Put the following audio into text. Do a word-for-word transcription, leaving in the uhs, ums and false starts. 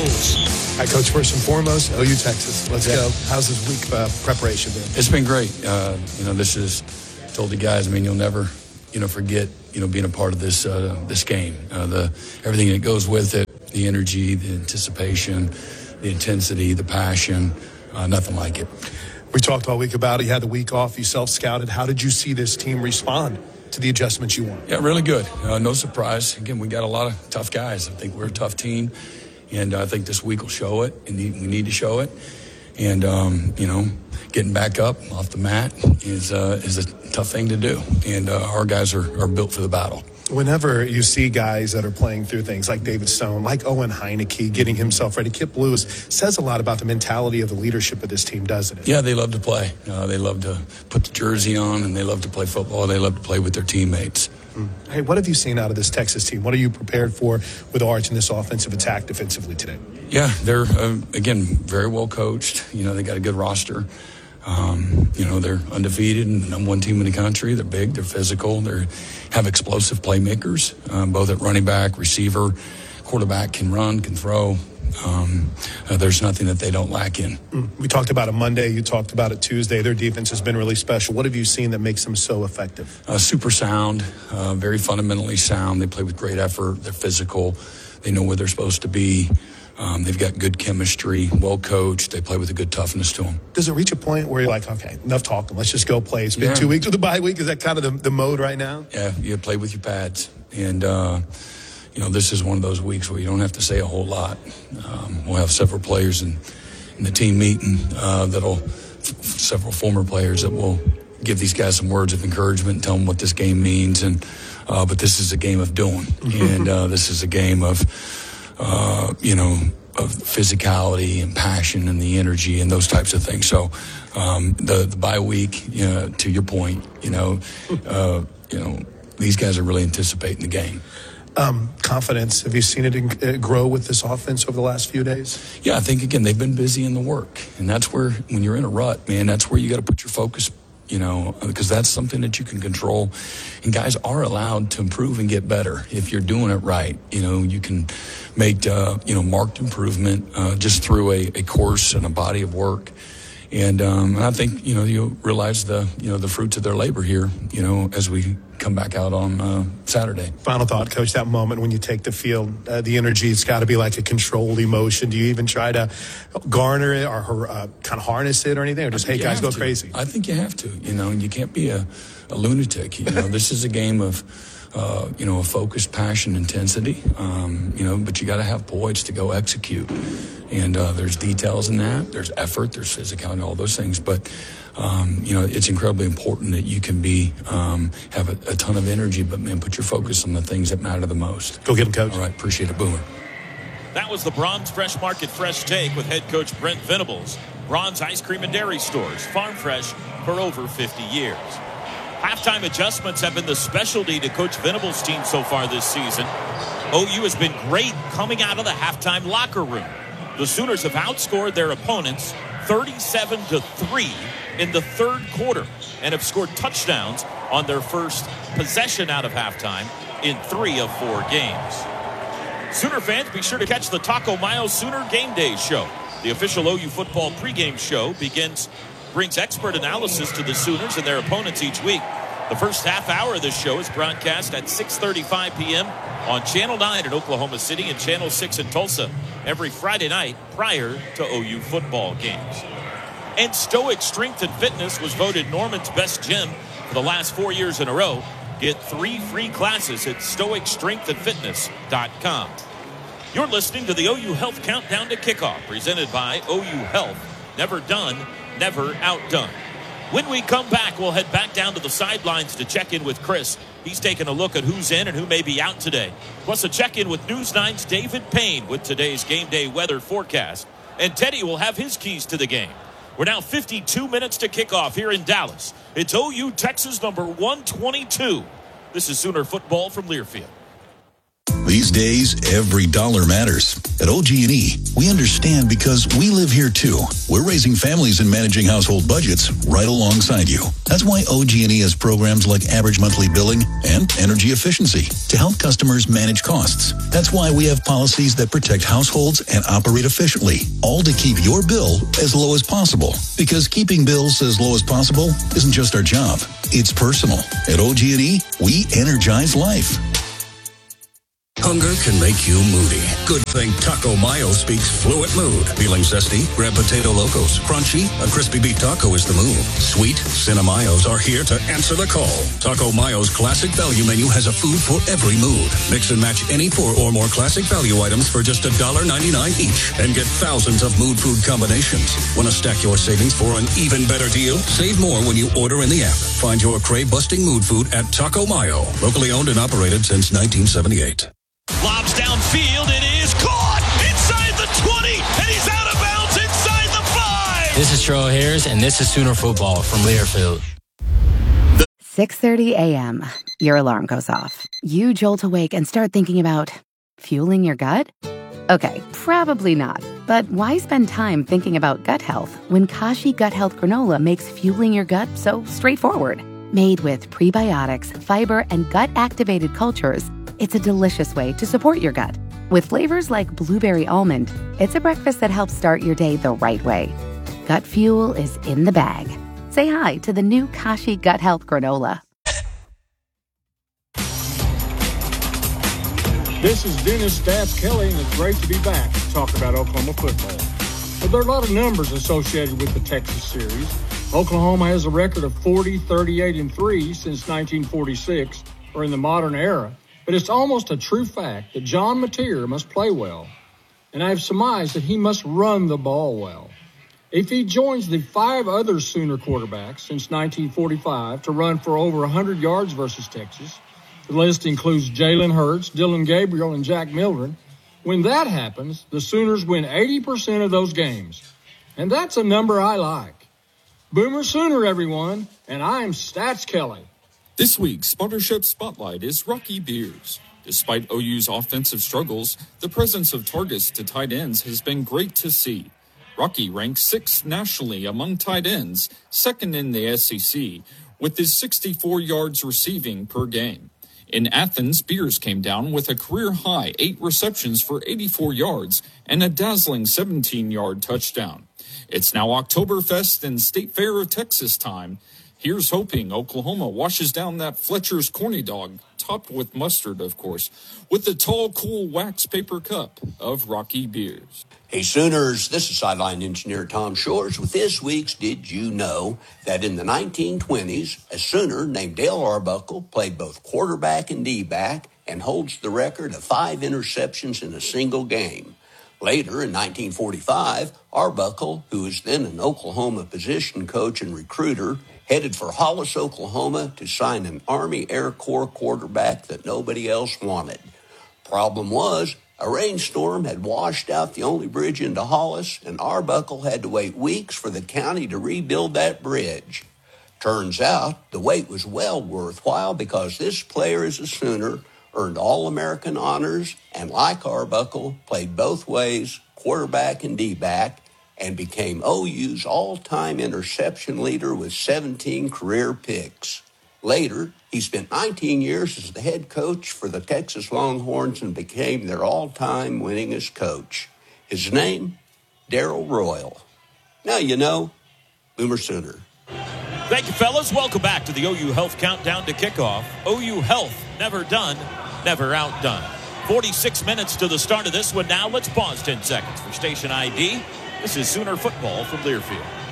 All right, Coach, first and foremost, O U Texas. Let's yeah. go. How's this week uh, preparation been? It's been great. Uh, you know, this is, told the guys, I mean, you'll never, you know, forget, you know, being a part of this uh, this game. Uh, the everything that goes with it, the energy, the anticipation, the intensity, the passion, uh, nothing like it. We talked all week about it. You had the week off. You self-scouted. How did you see this team respond to the adjustments you want? Yeah, really good. Uh, no surprise. Again, we got a lot of tough guys. I think we're a tough team. And I think this week will show it, and we need to show it. And, um, you know, getting back up off the mat is uh, is a tough thing to do. And uh, our guys are, are built for the battle. Whenever you see guys that are playing through things like David Stone, like Owen Heineke, getting himself ready, Kip Lewis, says a lot about the mentality of the leadership of this team, doesn't it? Yeah, they love to play. Uh, they love to put the jersey on, and they love to play football. They love to play with their teammates. Hey, what have you seen out of this Texas team? What are you prepared for with Arch in this offensive attack defensively today? Yeah, they're, uh, again, very well coached. You know, they got a good roster. Um, you know, they're undefeated and the number one team in the country. They're big, they're physical, they have explosive playmakers, um, both at running back, receiver, quarterback, can run, can throw. Um, uh, there's nothing that they don't lack in. We talked about it Monday. You talked about it Tuesday. Their defense has been really special. What have you seen that makes them so effective? Uh, super sound, uh, very fundamentally sound. They play with great effort. They're physical. They know where they're supposed to be. Um, they've got good chemistry, well coached. They play with a good toughness to them. Does it reach a point where you're like, okay, enough talking. Let's just go play. It's been yeah. two weeks with the bye week. Is that kind of the, the mode right now? Yeah, you play with your pads. And, uh, you know, this is one of those weeks where you don't have to say a whole lot. Um, we'll have several players in, in the team meeting uh, that'll, f- several former players that will give these guys some words of encouragement and tell them what this game means. And uh, but this is a game of doing. And uh, this is a game of, uh, you know, of physicality and passion and the energy and those types of things. So um, the, the bye week, you know, to your point, you know, uh, you know, these guys are really anticipating the game. Um, confidence, have you seen it in, uh, grow with this offense over the last few days? Yeah, I think, again, they've been busy in the work. And that's where, when you're in a rut, man, that's where you got to put your focus, you know, because that's something that you can control. And guys are allowed to improve and get better if you're doing it right. You know, you can make, uh, you know, marked improvement uh, just through a, a course and a body of work. And, um, and I think, you know, you realize the, you know, the fruits of their labor here, you know, as we come back out on uh, Saturday. Final thought, Coach, that moment when you take the field, uh, the energy, it's got to be like a controlled emotion. Do you even try to garner it or uh, kind of harness it or anything? Or just, hey, guys, go to. crazy? I think you have to, you know, and you can't be a, a lunatic. You know, this is a game of, uh, you know, a focused passion, intensity, um, you know, but you got to have poise to go execute. And uh, there's details in that. There's effort. There's physicality, all those things. But, um, you know, it's incredibly important that you can be, um, have a, a ton of energy, but, man, put your focus on the things that matter the most. Go get them, Coach. All right. Appreciate it, Boomer. That was the Bronze Fresh Market Fresh Take with head coach Brent Venables. Bronze Ice Cream and Dairy Stores, farm fresh for over fifty years. Halftime adjustments have been the specialty to Coach Venables' team so far this season. O U has been great coming out of the halftime locker room. The Sooners have outscored their opponents thirty-seven to three in the third quarter and have scored touchdowns on their first possession out of halftime in three of four games. Sooner fans, be sure to catch the Taco Mayo Sooner Game Day show. The official O U football pregame show begins, brings expert analysis to the Sooners and their opponents each week. The first half hour of this show is broadcast at six thirty-five p.m. on Channel nine in Oklahoma City and Channel six in Tulsa every Friday night prior to O U football games. And Stoic Strength and Fitness was voted Norman's best gym for the last four years in a row. Get three free classes at stoic strength and fitness dot com. You're listening to the O U Health Countdown to Kickoff, presented by O U Health. Never done, never outdone. When we come back, we'll head back down to the sidelines to check in with Chris. He's taking a look at who's in and who may be out today. Plus a check-in with News nine's David Payne with today's game day weather forecast. And Teddy will have his keys to the game. We're now fifty-two minutes to kickoff here in Dallas. It's O U Texas number one twenty-two. This is Sooner football from Learfield. These days, every dollar matters. At O G and E, we understand because we live here too. We're raising families and managing household budgets right alongside you. That's why O G and E has programs like average monthly billing and energy efficiency to help customers manage costs. That's why we have policies that protect households and operate efficiently, all to keep your bill as low as possible. Because keeping bills as low as possible isn't just our job, it's personal. At O G and E, we energize life. Hunger can make you moody. Good thing Taco Mayo speaks fluent mood. Feeling zesty? Grab Potato Locos. Crunchy? A crispy beef taco is the move. Sweet? Cinemayos are here to answer the call. Taco Mayo's classic value menu has a food for every mood. Mix and match any four or more classic value items for just one dollar ninety-nine each and get thousands of mood food combinations. Want to stack your savings for an even better deal? Save more when you order in the app. Find your crave-busting mood food at Taco Mayo. Locally owned and operated since nineteen seventy-eight. Lobs downfield, it is caught inside the twenty, and he's out of bounds inside the five. This is Troy Harris, and this is Sooner Football from Learfield. six thirty a.m. Your alarm goes off. You jolt awake and start thinking about fueling your gut? Okay, probably not. But why spend time thinking about gut health when Kashi Gut Health Granola makes fueling your gut so straightforward? Made with prebiotics, fiber, and gut-activated cultures, it's a delicious way to support your gut. With flavors like blueberry almond, it's a breakfast that helps start your day the right way. Gut fuel is in the bag. Say hi to the new Kashi Gut Health Granola. This is Dennis Stats Kelly, and it's great to be back to talk about Oklahoma football. But there are a lot of numbers associated with the Texas series. Oklahoma has a record of forty, thirty-eight, and three since nineteen forty-six, or in the modern era. But it's almost a true fact that John Mateer must play well, and I have surmised that he must run the ball well. If he joins the five other Sooner quarterbacks since nineteen forty-five to run for over one hundred yards versus Texas, the list includes Jalen Hurts, Dylan Gabriel, and Jack Mildren. When that happens, the Sooners win eighty percent of those games, and that's a number I like. Boomer Sooner, everyone, and I'm Stats Kelly. This week's Sponsorship Spotlight is Rocky Beers. Despite O U's offensive struggles, the presence of targets to tight ends has been great to see. Rocky ranks sixth nationally among tight ends, second in the S E C, with his sixty-four yards receiving per game. In Athens, Beers came down with a career-high eight receptions for eighty-four yards and a dazzling seventeen-yard touchdown. It's now Oktoberfest and State Fair of Texas time. Here's hoping Oklahoma washes down that Fletcher's corny dog, topped with mustard, of course, with the tall, cool wax paper cup of Rocky Beers. Hey, Sooners, this is sideline engineer Tom Shores with this week's Did You Know that in the nineteen twenties, a Sooner named Dale Arbuckle played both quarterback and D-back and holds the record of five interceptions in a single game. Later, in nineteen forty-five, Arbuckle, who was then an Oklahoma position coach and recruiter, headed for Hollis, Oklahoma to sign an Army Air Corps quarterback that nobody else wanted. Problem was, a rainstorm had washed out the only bridge into Hollis, and Arbuckle had to wait weeks for the county to rebuild that bridge. Turns out, the wait was well worthwhile because this player is a Sooner, earned All-American honors, and like Arbuckle, played both ways, quarterback and D-back, and became O U's all-time interception leader with seventeen career picks. Later, he spent nineteen years as the head coach for the Texas Longhorns and became their all-time winningest coach. His name, Darrell Royal. Now you know, Boomer Sooner. Thank you, fellas. Welcome back to the O U Health Countdown to Kickoff. O U Health, never done, never outdone. forty-six minutes to the start of this one now. Let's pause ten seconds for station I D. This is Sooner Football from Learfield.